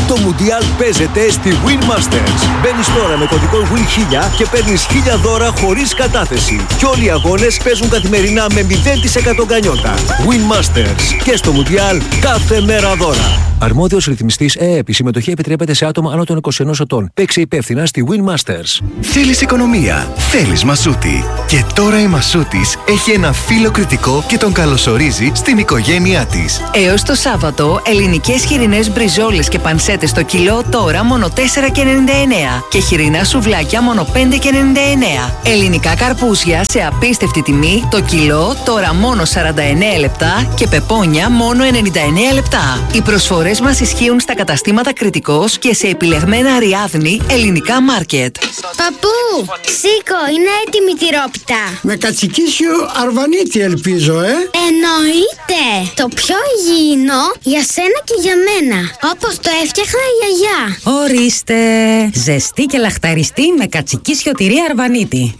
Το Μουντιάλ παίζεται στη Win Masters. Μπαίνεις τώρα με κωδικό WIN1000 και παίρνεις 1000 δώρα χωρίς κατάθεση. Και όλοι οι αγώνες παίζουν καθημερινά με 0% γκανιότα. Win Masters. Και στο Μουντιάλ κάθε μέρα δώρα. Αρμόδιος ρυθμιστής ΕΕΠ. Η συμμετοχή επιτρέπεται σε άτομα άνω των 21 ετών. Παίξε υπεύθυνα στη Win Masters. Θέλεις οικονομία. Θέλεις Μασούτη. Και τώρα η Μασούτης έχει ένα φίλο κριτικό και τον καλωσορίζει στην οικογένειά της. Έως το Σάββατο, ελληνικές χοιρινές μπριζόλες και πανσέτες το κιλό τώρα μόνο 4,99 και χοιρινά σουβλάκια μόνο 5,99. Ελληνικά καρπούζια σε απίστευτη τιμή το κιλό τώρα μόνο 49 λεπτά και πεπόνια μόνο 99 λεπτά. Οι προσφορές μας ισχύουν στα καταστήματα Κριτικός και σε επιλεγμένα Αριάδνη ελληνικά μάρκετ. Παππού, σήκω, είναι έτοιμη η τυρόπιτα. Με κατσικίσιο αρβανίτη ελπίζω, Εννοείται. Το πιο υγιεινό για σένα και για μένα. Όπως το έφτιαχνα η γιαγιά. Ορίστε. Ζεστή και λαχταριστή με κατσικίσιο τυρί αρβανίτη.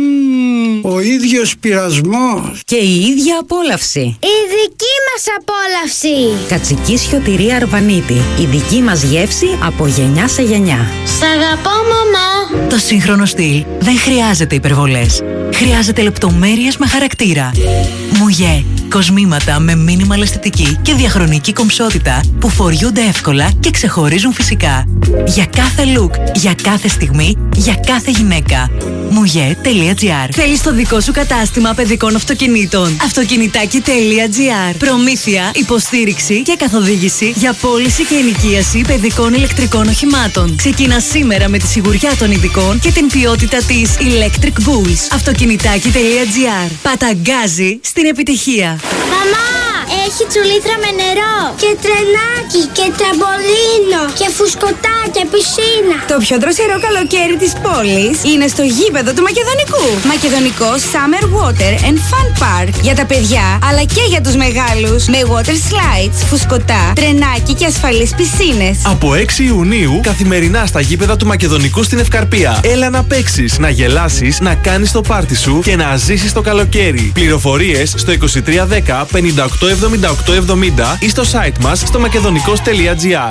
Ο ίδιος πειρασμός. Και η ίδια απόλαυση. Η δική μας απόλαυση. Κατσικίσιο τυρί αρβανίτη. Η δική μας γεύση από γενιά σε γενιά. Σ' αγαπώ, μαμά. Το σύγχρονο στυλ δεν χρειάζεται υπερβολές. Χρειάζεται λεπτομέρειες με χαρακτήρα. Μουγέ. Κοσμήματα με μίνιμαλ αισθητική και διαχρονική κομψότητα που φοριούνται εύκολα και ξεχωρίζουν φυσικά. Για κάθε look, για κάθε στιγμή, για κάθε γυναίκα. Mouje.gr. Θέλεις το δικό σου κατάστημα παιδικών αυτοκινήτων. Αυτοκινητάκι.gr. Προμήθεια, υποστήριξη και καθοδήγηση για πώληση και ενοικίαση παιδικών ηλεκτρικών οχημάτων. Ξεκινά σήμερα με τη σιγουριά των ειδικών και την ποιότητα της Electric Bulls. Αυτοκινητάκι.gr. Παταγκάζει στην επιτυχία. Μαμά, έχει τσουλήθρα με νερό και τρενάκι και τραμπολίνο και φουσκωτά και πισίνα. Το πιο δροσερό καλοκαίρι της πόλης είναι στο γήπεδο του Μακεδονικού. Μακεδονικό Summer Water and Fun Park. Για τα παιδιά αλλά και για τους μεγάλους. Με water slides, φουσκωτά, τρενάκι και ασφαλείς πισίνες. Από 6 Ιουνίου καθημερινά στα γήπεδα του Μακεδονικού στην Ευκαρπία. Έλα να παίξεις, να γελάσεις, να κάνεις το πάρτι σου και να ζήσεις το καλοκαίρι. Πληροφορίες στο 2310 58 78 70 ή στο site μας στο makedonico's.gr.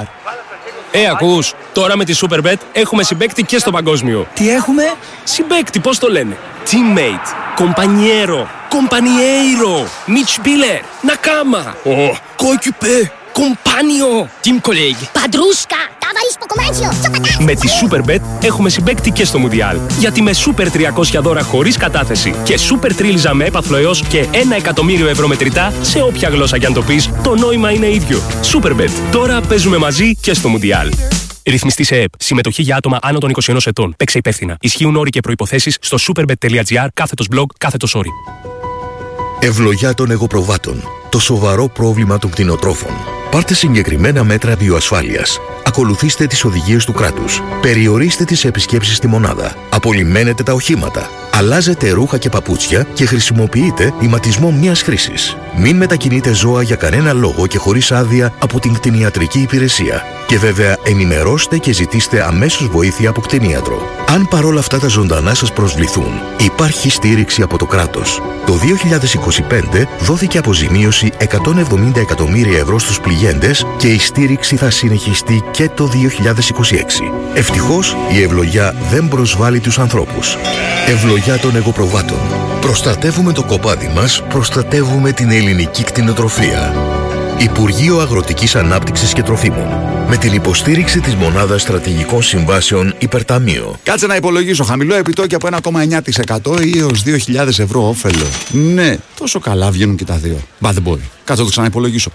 Ακούς, τώρα με τη Superbet έχουμε συμπαίκτη και στο παγκόσμιο. Τι έχουμε? Συμπαίκτη, πώς το λένε? Teammate, compañero, compañeiro, Mitspieler, Nakama, coéquipier, compagno, team colleague, Παντρούσκα, ταβαρίσπο κομμάτσιο. Με τη Superbet έχουμε συμπαίκτη και στο Μουντιάλ. Γιατί με Super 300 δώρα χωρίς κατάθεση και Super Τρίλιζα με έπαθλο έως και 1 εκατομμύριο ευρώ μετρητά σε όποια γλώσσα κι αν το πεις, το νόημα είναι ίδιο. Superbet. Τώρα παίζουμε μαζί και στο Μουντιάλ. Ρυθμιστής ΕΕΠ. Συμμετοχή για άτομα άνω των 21 ετών. Παίξε υπεύθυνα. Ισχύουν όροι και προϋποθέσεις στο superbet.gr/blog/όροι. Ευλογιά των εγωπροβάτων. Το σοβαρό πρόβλημα των κτηνοτρόφων. Πάρτε συγκεκριμένα μέτρα βιοασφάλειας. Ακολουθήστε τις οδηγίες του κράτους. Περιορίστε τις επισκέψεις στη μονάδα. Απολυμμένετε τα οχήματα. Αλλάζετε ρούχα και παπούτσια και χρησιμοποιείτε ηματισμό μιας χρήσης. Μην μετακινείτε ζώα για κανένα λόγο και χωρίς άδεια από την κτηνιατρική υπηρεσία. Και βέβαια ενημερώστε και ζητήστε αμέσως βοήθεια από κτηνίατρο. Αν παρόλα αυτά τα ζωντανά σας προσβληθούν, υπάρχει στήριξη από το κράτος. Το 2025 δόθηκε αποζημίωση 170 εκατομμύρια ευρώ στους πληγέντες και η στήριξη θα συνεχιστεί και το 2026. Ευτυχώς η ευλογιά δεν προσβάλλει τους ανθρώπους. Ευλογιά των εγωπροβάτων. Προστατεύουμε το κοπάδι μας, προστατεύουμε την ελληνική κτηνοτροφία. Υπουργείο Αγροτικής Ανάπτυξης και Τροφίμων. Με την υποστήριξη της Μονάδας Στρατηγικών Συμβάσεων Υπερταμείο. Κάτσε να υπολογίσω. Χαμηλό επιτόκιο από 1,9% ή έως 2.000 ευρώ όφελο. Ναι, τόσο καλά βγαίνουν και τα δύο. Μπα, δεν μπορεί. Κάτσε να το ξαναυπολογίσω.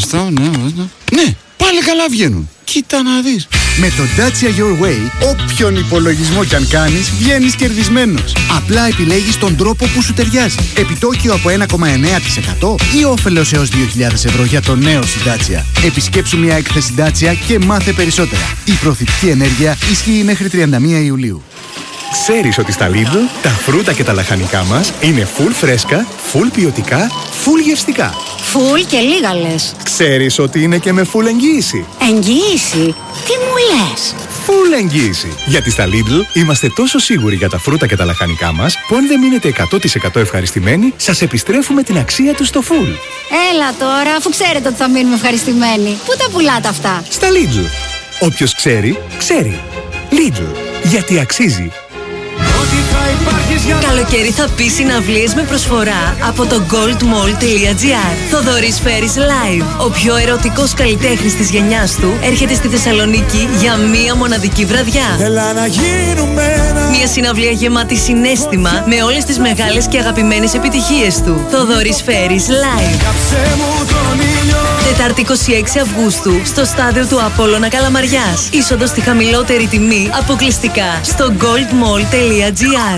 Ναι, πάλι καλά βγαίνουν. Κοίτα να δεις. Με το Dacia Your Way, όποιον υπολογισμό κι αν κάνεις, βγαίνεις κερδισμένος. Απλά επιλέγεις τον τρόπο που σου ταιριάζει. Επιτόκιο από 1,9% ή όφελος έως 2.000 ευρώ για το νέο στη Dacia. Επισκέψου μια έκθεση Dacia και μάθε περισσότερα. Η προωθητική ενέργεια ισχύει μέχρι 31 Ιουλίου. Ξέρεις ότι στα Lidl τα φρούτα και τα λαχανικά μας είναι full φρέσκα, full ποιοτικά, full γευστικά. Φουλ και λίγα λες. Ξέρεις ότι είναι και με full εγγύηση. Εγγύηση? Τι μου λες? Full εγγύηση. Γιατί στα Lidl είμαστε τόσο σίγουροι για τα φρούτα και τα λαχανικά μας που αν δεν μείνετε 100% ευχαριστημένοι, σας επιστρέφουμε την αξία τους στο full. Έλα τώρα, αφού ξέρετε ότι θα μείνουμε ευχαριστημένοι. Πού τα πουλάτε αυτά? Στα Lidl. Όποιος ξέρει, ξέρει. Lidl. Γιατί αξίζει. Καλοκαίρι θα πει συναυλίες με προσφορά από το goldmall.gr. Θοδωρής Φέρης Live. Ο πιο ερωτικός καλλιτέχνης της γενιάς του έρχεται στη Θεσσαλονίκη για μία μοναδική βραδιά. Μία συναυλία γεμάτη συναίσθημα με όλες τις μεγάλες και αγαπημένες επιτυχίες του. Θοδωρής Φέρης Live. Τετάρτη 26 Αυγούστου στο στάδιο του Απόλλωνα Καλαμαριάς. Είσοδος στη χαμηλότερη τιμή αποκλειστικά στο goldmall.gr.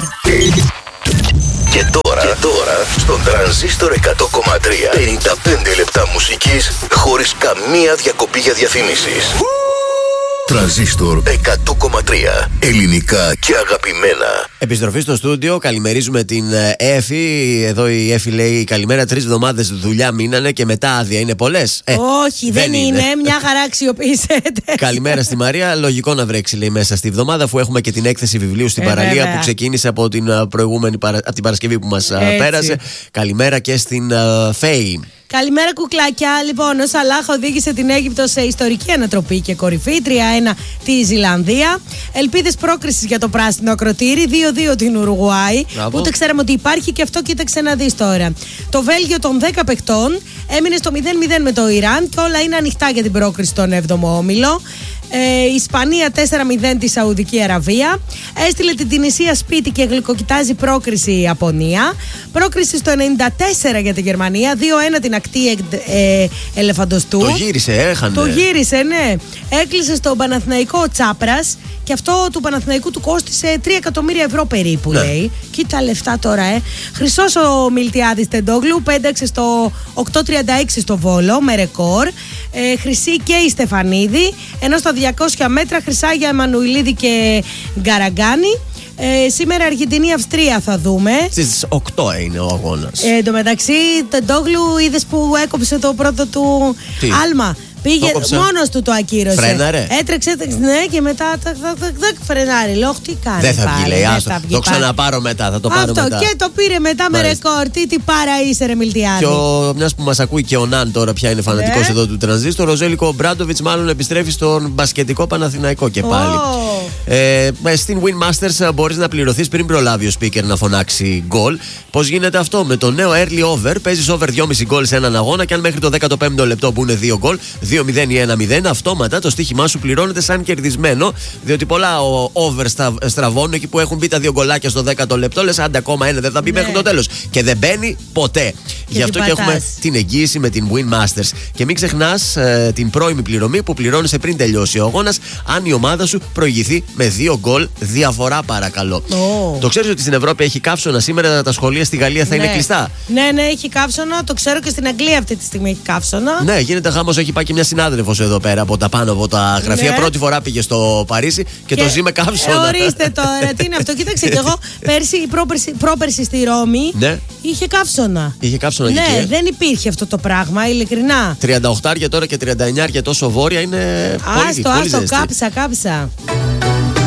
Και τώρα στον Τρανζίστορ 100,3 55 λεπτά μουσικής χωρίς καμία διακοπή για διαφήμισεις. Τρανζίστορ 100,3 ελληνικά και αγαπημένα. Επιστροφή στο στούντιο, καλημερίζουμε την Έφη. Εδώ η Έφη λέει καλημέρα. 3 εβδομάδες δουλειά μείνανε και μετά άδεια. Είναι πολλές? Όχι, δεν είναι. Μια χαρά αξιοποιήσετε. Καλημέρα στη Μαρία. Λογικό να βρέξει, λέει, μέσα στη εβδομάδα, αφού έχουμε και την έκθεση βιβλίου στην παραλία βέβαια. που ξεκίνησε από την προηγούμενη από την Παρασκευή που μας πέρασε. Καλημέρα και στην Φέη. Καλημέρα κουκλάκια. Λοιπόν, ο Σαλάχ οδήγησε την Αίγυπτο σε ιστορική ανατροπή και κορυφή. 3-1 τη Ζηλανδία. Ελπίδες πρόκρισης για το πράσινο ακροτήρι. 2-2 την Ουρουγουάη. Ούτε ξέραμε ότι υπάρχει και αυτό κοίταξε να δεις τώρα. Το Βέλγιο των 10 παιχτών έμεινε στο 0-0 με το Ιράν και όλα είναι ανοιχτά για την πρόκριση στον 7ο όμιλο. Η Ισπανία 4-0 τη Σαουδική Αραβία. Έστειλε την Τινησία σπίτι και γλυκοκοιτάζει πρόκριση η Ιαπωνία. Πρόκριση στο 94 για τη Γερμανία. 2-1 την ακτή Ελεφαντοστού. Το γύρισε, έχανε. Το γύρισε, ναι. Έκλεισε στον Παναθηναϊκό ο Τσάπρας και αυτό του Παναθηναϊκού του κόστισε 3 εκατομμύρια ευρώ περίπου, λέει. Κοίτα λεφτά τώρα, Χρυσός ο Μιλτιάδης Τεντόγλου πένταξε στο 8.36 στο Βόλο με ρεκόρ. Χρυσή και η Στεφανίδη. Ενώ στα 200 μέτρα χρυσά για Εμμανουηλίδη και Γκαραγκάνη. Σήμερα Αργεντινή-Αυστρία θα δούμε. Στις 8 είναι ο αγώνας. Εν τω μεταξύ, Τεντόγλου είδες που έκοψε το πρώτο του άλμα. Πήγε μόνος του, το ακύρωσε. Φρέναρε. Έτρεξε, ναι, και μετά φρενάρει. Λέω, τι κάνει. Δεν θα βγει, λέει. Το πάλι. ξαναπάρω μετά. Θα το πάρω αυτό μετά. Και το πήρε μετά με ρεκόρ. Τι πάρα είσαι, ρε Μιλτιάδη. Και μιας που μας ακούει και ο Ναν τώρα, πια είναι φανατικός εδώ του Τρανζίστορ, ο Ζέλικο Μπράντοβιτς μάλλον επιστρέφει στον μπασκετικό Παναθηναϊκό και πάλι. Στην Win Masters μπορείς να πληρωθείς πριν προλάβει ο speaker να φωνάξει γκολ. Πώς γίνεται αυτό? Με το νέο early over παίζεις over 2,5 γκολ σε έναν αγώνα και αν μέχρι το 15ο λεπτό μπουν 2 γκολ, 2-0 ή 1-0, αυτόματα το στοίχημά σου πληρώνεται σαν κερδισμένο, διότι πολλά over στραβώνουν εκεί που έχουν μπει τα 2 γκολάκια στο 10ο λεπτό. Λες άντε ακόμα ένα δεν θα μπει μέχρι το τέλος. Και δεν μπαίνει ποτέ. Γι' αυτό και έχουμε την εγγύηση με την Win Masters. Και μην ξεχνάς την πρώιμη πληρωμή που πληρώνεσαι πριν τελειώσει ο αγώνας, αν η ομάδα σου προηγηθεί με 2 γκολ διαφορά, παρακαλώ. Το ξέρεις ότι στην Ευρώπη έχει καύσωνα? Σήμερα τα σχολεία στη Γαλλία θα είναι κλειστά. Ναι, έχει καύσωνα. Το ξέρω και στην Αγγλία αυτή τη στιγμή έχει καύσωνα. Ναι, γίνεται χάμος. Έχει πάει και μια συνάδελφος εδώ πέρα από τα πάνω από τα γραφεία. Ναι. Πρώτη φορά πήγε στο Παρίσι και το ζει με καύσωνα. Ορίστε τώρα, τι είναι αυτό? Κοίταξε κι εγώ πέρσι ή πρόπερσι στη Ρώμη είχε καύσωνα. Είχε καύσωνα εκεί. Ναι, δεν υπήρχε αυτό το πράγμα, ειλικρινά. 38 τώρα και 39 τόσο βόρεια είναι πολύ ζεστή. Κάψα.